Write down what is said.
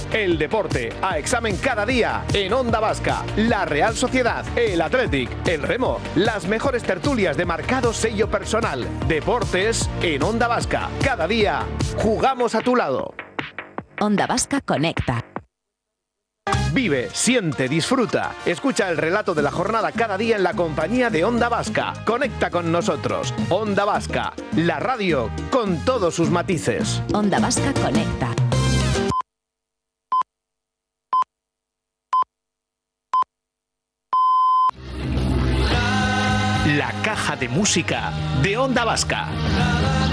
el deporte a examen cada día en Onda Vasca. La Real Sociedad, el Athletic, el Remo, las mejores tertulias de marcado sello personal. Deportes en Onda Vasca. Cada día jugamos a tu lado. Onda Vasca conecta. Vive, siente, disfruta. Escucha el relato de la jornada cada día en la compañía de Onda Vasca. Conecta con nosotros. Onda Vasca, la radio con todos sus matices. Onda Vasca conecta. La caja de música de Onda Vasca.